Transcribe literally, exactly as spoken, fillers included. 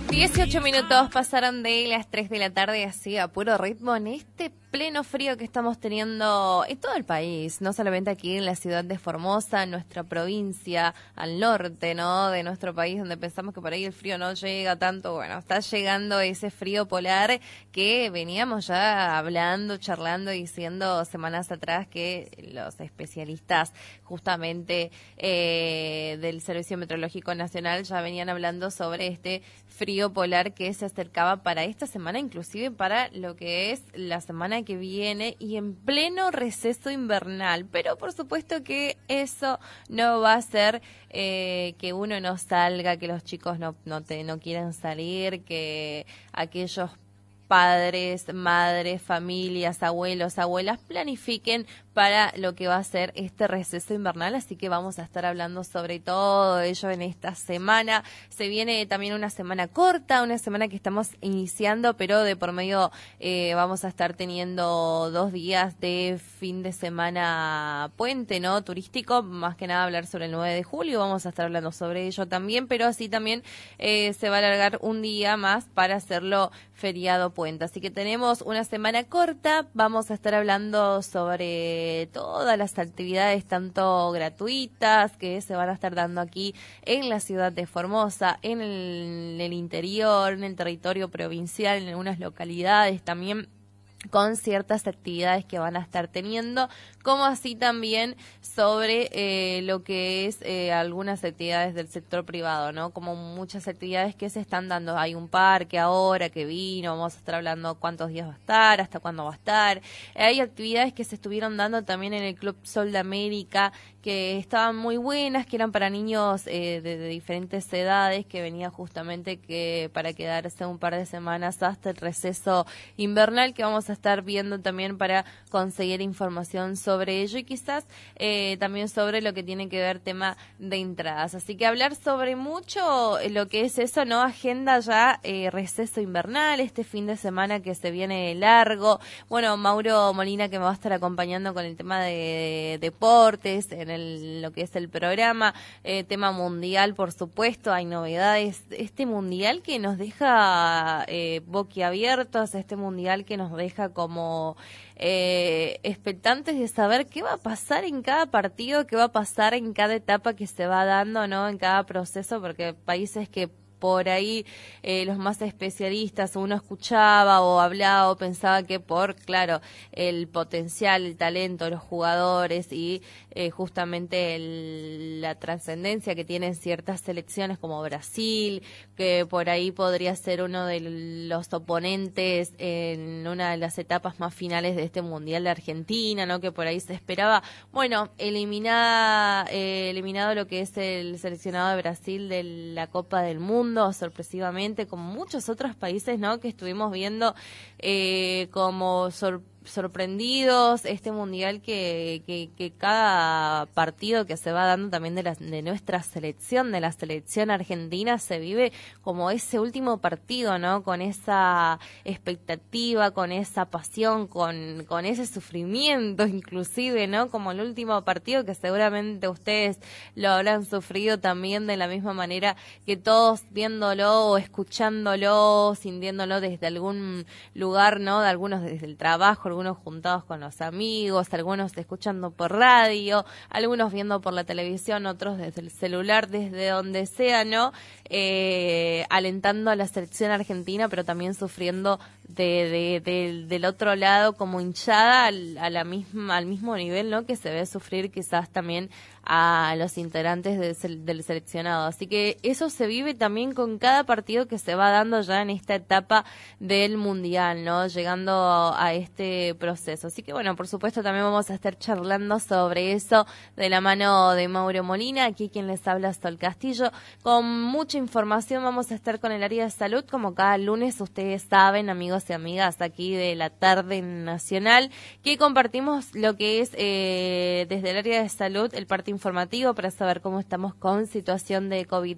dieciocho minutos pasaron de las tres de la tarde, así a puro ritmo en este pleno frío que estamos teniendo en todo el país, no solamente aquí en la ciudad de Formosa, en nuestra provincia, al norte, ¿no?, de nuestro país, donde pensamos que por ahí el frío no llega tanto. Bueno, está llegando ese frío polar que veníamos ya hablando, charlando, diciendo semanas atrás que los especialistas justamente eh, del Servicio Meteorológico Nacional ya venían hablando sobre este frío polar que se acercaba para esta semana, inclusive para lo que es la semana que viene y en pleno receso invernal. Pero por supuesto que eso no va a hacer eh, que uno no salga, que los chicos no, no, te, no quieran salir, que aquellos padres, madres, familias, abuelos, abuelas planifiquen para lo que va a ser este receso invernal, así que vamos a estar hablando sobre todo ello en esta semana. Se viene también una semana corta, una semana que estamos iniciando, pero de por medio eh, vamos a estar teniendo dos días de fin de semana puente, ¿no?, turístico, más que nada hablar sobre el nueve de julio, vamos a estar hablando sobre ello también, pero así también eh, se va a alargar un día más para hacerlo feriado puente, así que tenemos una semana corta. Vamos a estar hablando sobre todas las actividades tanto gratuitas que se van a estar dando aquí en la ciudad de Formosa, en el, en el interior, en el territorio provincial, en algunas localidades también, con ciertas actividades que van a estar teniendo, como así también sobre eh, lo que es eh, algunas actividades del sector privado, ¿no? Como muchas actividades que se están dando. Hay un parque ahora que vino, vamos a estar hablando cuántos días va a estar, hasta cuándo va a estar. Hay actividades que se estuvieron dando también en el Club Sol de América, que estaban muy buenas, que eran para niños eh, de, de diferentes edades, que venía justamente que para quedarse un par de semanas hasta el receso invernal, que vamos a estar viendo también para conseguir información sobre ello y quizás eh, también sobre lo que tiene que ver tema de entradas. Así que hablar sobre mucho lo que es eso, ¿no? Agenda ya eh, receso invernal, este fin de semana que se viene largo. Bueno, Mauro Molina, que me va a estar acompañando con el tema de, de deportes, en el, lo que es el programa, eh, tema mundial, por supuesto, hay novedades. Este mundial que nos deja eh, boquiabiertos, este mundial que nos deja como eh, expectantes de saber qué va a pasar en cada partido, qué va a pasar en cada etapa que se va dando, ¿no?, en cada proceso, porque países que por ahí eh, los más especialistas, uno escuchaba o hablaba o pensaba que por, claro, el potencial, el talento de los jugadores y eh, justamente el, la trascendencia que tienen ciertas selecciones como Brasil, que por ahí podría ser uno de los oponentes en una de las etapas más finales de este Mundial de Argentina, ¿no?, que por ahí se esperaba. Bueno, eliminada, eh, eliminado lo que es el seleccionado de Brasil de la Copa del Mundo, sorpresivamente, como muchos otros países, ¿no?, que estuvimos viendo eh, como sor sorprendidos, este mundial que, que, que cada partido que se va dando también de, la, de nuestra selección, de la selección argentina, se vive como ese último partido, ¿no?, con esa expectativa, con esa pasión, con, con ese sufrimiento inclusive, ¿no?, como el último partido que seguramente ustedes lo habrán sufrido también de la misma manera que todos, viéndolo o escuchándolo, sintiéndolo desde algún lugar, ¿no?, de algunos desde el trabajo, algunos juntados con los amigos, algunos escuchando por radio, algunos viendo por la televisión, otros desde el celular, desde donde sea, ¿no?, eh, alentando a la selección argentina, pero también sufriendo de, de, de, del otro lado como hinchada al, a la misma, al mismo nivel, ¿no?, que se ve sufrir quizás también a los integrantes de, del seleccionado. Así que eso se vive también con cada partido que se va dando ya en esta etapa del Mundial, ¿no?, llegando a este proceso. Así que bueno, por supuesto también vamos a estar charlando sobre eso de la mano de Mauro Molina, aquí quien les habla, Sol Castillo. Con mucha información vamos a estar con el área de salud, como cada lunes ustedes saben, amigos y amigas, aquí de la tarde nacional, que compartimos lo que es eh, desde el área de salud el parte informativo para saber cómo estamos con situación de COVID